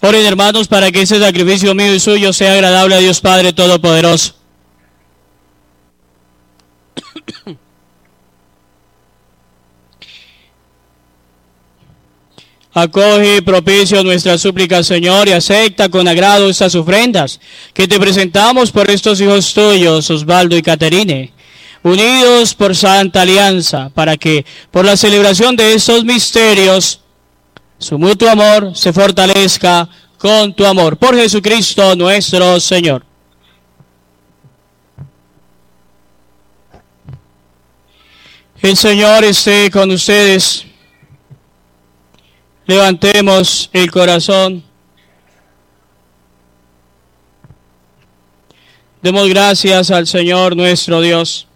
Oren, hermanos, para que ese sacrificio mío y suyo sea agradable a Dios Padre Todopoderoso. Acoge propicio nuestra súplica, Señor, y acepta con agrado estas ofrendas que te presentamos por estos hijos tuyos, Osvaldo y Caterine, unidos por santa alianza, para que, por la celebración de estos misterios, su mutuo amor se fortalezca con tu amor. Por Jesucristo nuestro Señor. El Señor esté con ustedes. Levantemos el corazón. Demos gracias al Señor nuestro Dios.